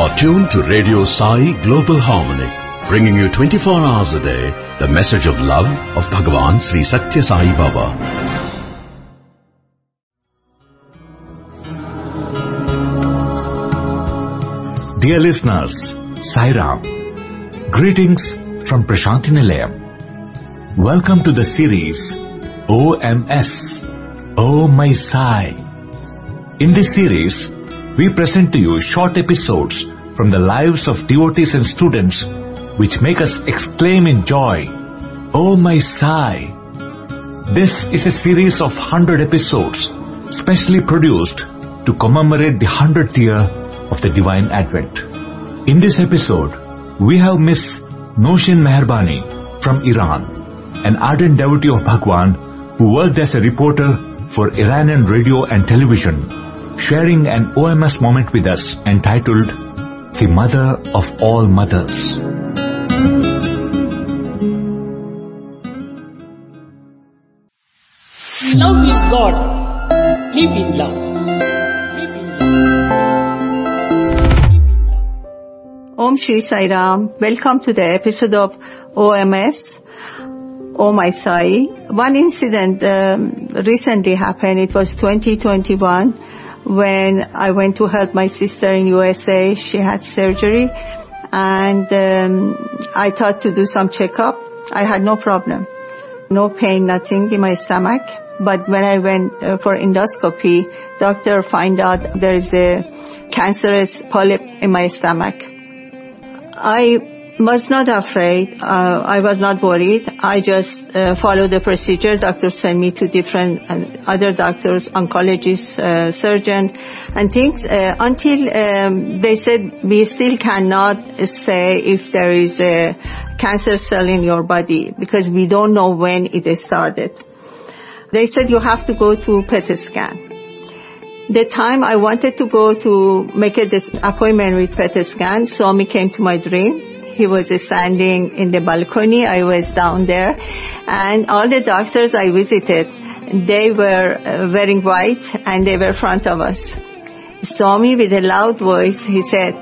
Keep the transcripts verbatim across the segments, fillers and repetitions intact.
are tuned to Radio Sai Global Harmony, bringing you twenty-four hours a day the message of love of Bhagavan Sri Satya Sai Baba. Dear listeners, Sai Ram. Greetings from Prashanthi Nilayam. Welcome to the series O M S, Oh My Sai. In this series, we present to you short episodes from the lives of devotees and students which make us exclaim in joy, Oh My Sai. This is a series of one hundred episodes specially produced to commemorate the one hundredth year of the Divine Advent. In this episode, we have Miss Noshin Mehrbani from Iran, an ardent devotee of Bhagwan who worked as a reporter for Iranian radio and television, sharing an O M S moment with us entitled The Mother of All Mothers. Love is God. Live in love. Live in love. Om Shri Sai Ram. Welcome to the episode of O M S, Oh My Sai. One incident um, recently happened. It was twenty twenty-one when I went to help my sister in U S A. She had surgery and um, I thought to do some checkup. I had no problem. No pain, nothing in my stomach. But when I went uh, for endoscopy, doctor find out there is a cancerous polyp in my stomach. I was not afraid. Uh, I was not worried. I just uh, followed the procedure. Doctor sent me to different uh, other doctors, oncologists, uh, surgeon, and things uh, until um, they said we still cannot say if there is a cancer cell in your body because we don't know when it started. They said you have to go to P E T scan. The time I wanted to go to make a this appointment with P E T scan, Swami came to my dream. He was standing in the balcony. I was down there. And all the doctors I visited, they were uh, wearing white and they were in front of us. Swami with a loud voice, he said,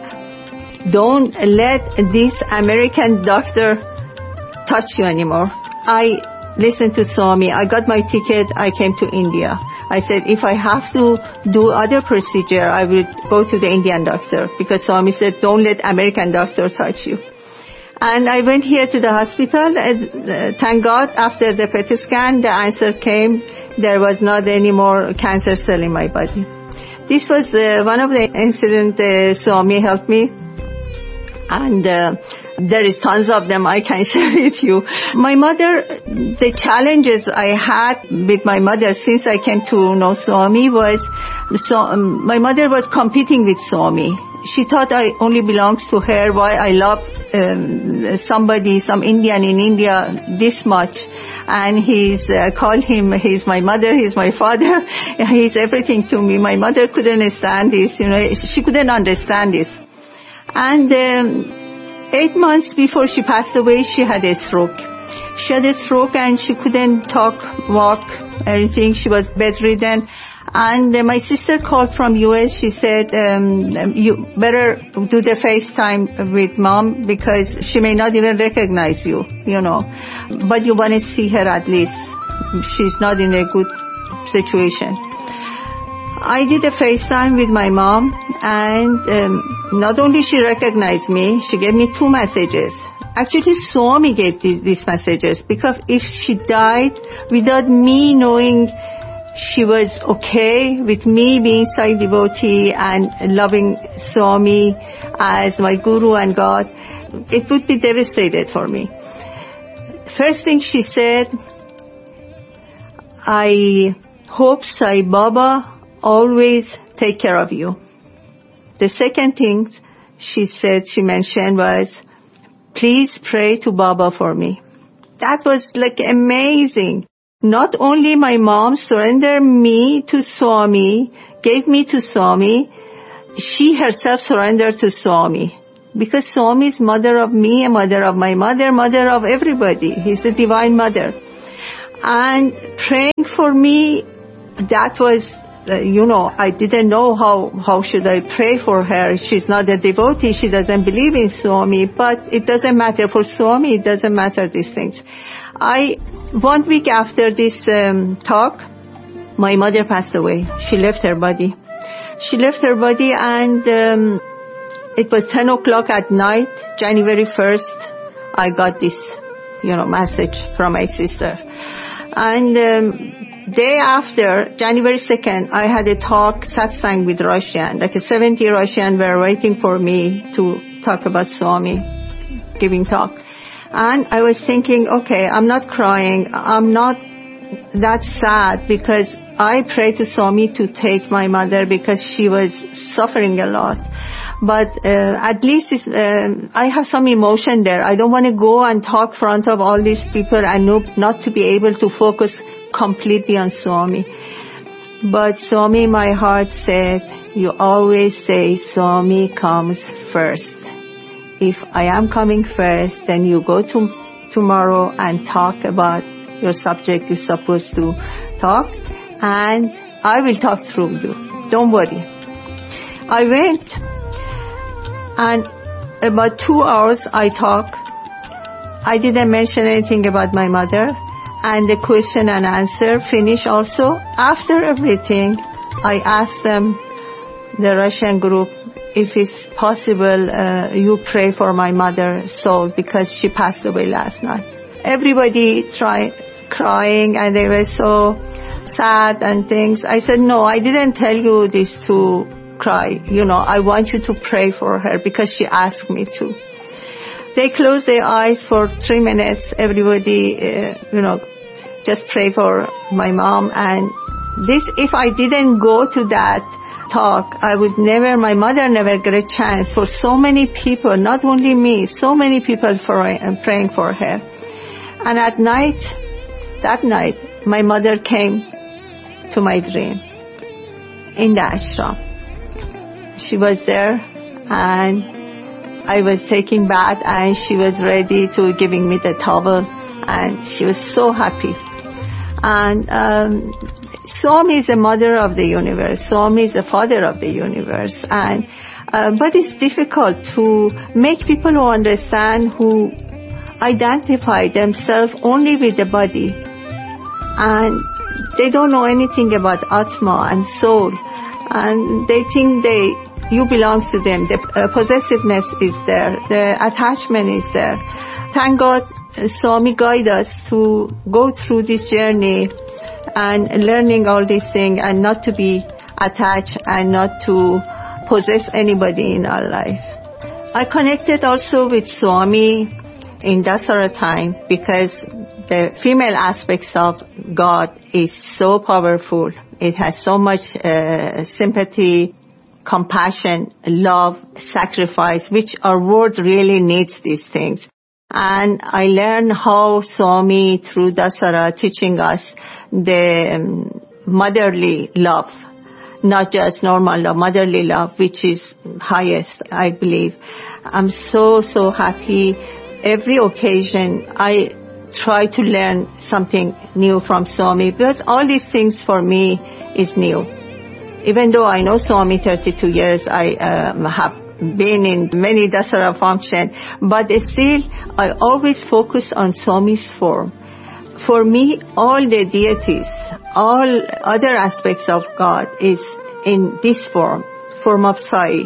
don't let this American doctor touch you anymore. I listened to Swami. I got my ticket. I came to India. I said, if I have to do other procedure, I will go to the Indian doctor because Swami said, don't let American doctor touch you. And I went here to the hospital. And, uh, thank God, after the P E T scan, the answer came. There was not any more cancer cell in my body. This was uh, one of the incidents uh, Swami helped me. And uh, there is tons of them I can share with you. My mother, the challenges I had with my mother since I came to know Swami was, so, um, my mother was competing with Swami. She thought I only belongs to her, why I love um, somebody, some Indian in India this much. And he's, uh, called him, he's my mother, he's my father, he's everything to me. My mother couldn't stand this, you know, she couldn't understand this. And um, eight months before she passed away, she had a stroke. She had a stroke and she couldn't talk, walk, anything. She was bedridden. And uh, my sister called from U S. She said, um, you better do the FaceTime with mom because she may not even recognize you, you know. But you want to see her at least. She's not in a good situation. I did a FaceTime with my mom and um, not only she recognized me, she gave me two messages. Actually, Swami gave these messages because if she died without me knowing she was okay with me being Sai devotee and loving Swami as my guru and God, it would be devastated for me. First thing she said, I hope Sai Baba always take care of you. The second thing she said, she mentioned was, please pray to Baba for me. That was like amazing. Not only my mom surrendered me to Swami, gave me to Swami, she herself surrendered to Swami. Because Swami is mother of me, a mother of my mother, mother of everybody. He's the divine mother. And praying for me, that was uh, you know, I didn't know how, how should I pray for her. She's not a devotee. She doesn't believe in Swami, but it doesn't matter. For Swami, it doesn't matter these things. I, one week after this um, talk, my mother passed away. She left her body. She left her body and um, it was ten o'clock at night, January first, I got this, you know, message from my sister. And um, day after, January second, I had a talk, satsang with Russian. Like a seventy Russian were waiting for me to talk about Swami, giving talk. And I was thinking, okay, I'm not crying. I'm not that sad because I prayed to Swami to take my mother because she was suffering a lot. But uh, at least it's, uh, I have some emotion there. I don't want to go and talk in front of all these people and no, not to be able to focus completely on Swami. But Swami, my heart said, you always say Swami comes first. If I am coming first, then you go to tomorrow and talk about your subject you're supposed to talk, and I will talk through you. Don't worry. I went, and about two hours I talked. I didn't mention anything about my mother, and the question and answer finished also. After everything, I asked them, the Russian group, if it's possible, uh, you pray for my mother's soul because she passed away last night. Everybody tried crying and they were so sad and things. I said, no, I didn't tell you this to cry. You know, I want you to pray for her because she asked me to. They closed their eyes for three minutes. Everybody, uh, you know, just pray for my mom. And this, if I didn't go to that talk, I would never, my mother never get a chance for so many people, not only me, so many people for, uh, praying for her. And at night, that night, my mother came to my dream in the ashram. She was there and I was taking bath and she was ready to giving me the towel and she was so happy. And um, Swami is the mother of the universe. Swami is the father of the universe. And uh, but it's difficult to make people who understand, who identify themselves only with the body, and they don't know anything about Atma and soul, and they think they you belong to them. The uh, possessiveness is there, the attachment is there. Thank God, uh, Swami guide us to go through this journey and learning all these things and not to be attached and not to possess anybody in our life. I connected also with Swami in Dasara time because the female aspects of God is so powerful. It has so much uh, sympathy, compassion, love, sacrifice, which our world really needs these things. And I learned how Swami, through Dasara, teaching us the um, motherly love, not just normal love, motherly love, which is highest, I believe. I'm so, so happy. Every occasion, I try to learn something new from Swami because all these things for me is new. Even though I know Swami thirty-two years, I um, have been in many Dasara function, but still I always focus on Swami's form. For me, all the deities, all other aspects of God is in this form, form of Sai.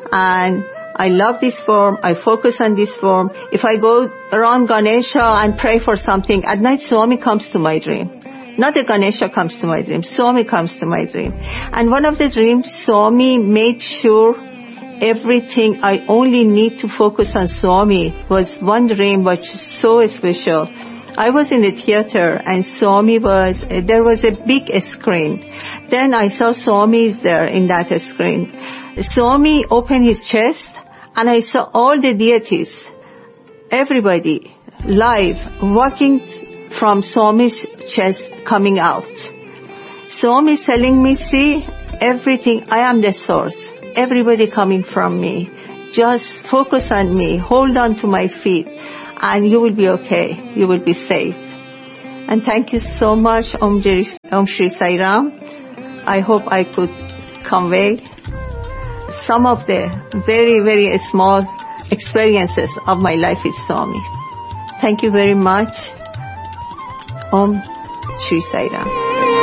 And I love this form. I focus on this form. If I go around Ganesha and pray for something, at night Swami comes to my dream. Not the Ganesha comes to my dream. Swami comes to my dream. And one of the dreams, Swami made sure everything I only need to focus on Swami was one dream which is so special. I was in the theater and Swami was, there was a big screen. Then I saw Swami is there in that screen. Swami opened his chest and I saw all the deities, everybody live, walking from Swami's chest coming out. Swami is telling me, see, everything, I am the source. Everybody coming from me. Just focus on me. Hold on to my feet and you will be okay. You will be saved. And thank you so much, Om, Jiri, Om Shri Sai Ram. I hope I could convey some of the very, very small experiences of my life with Swami. Thank you very much. Om Shri Sai Ram.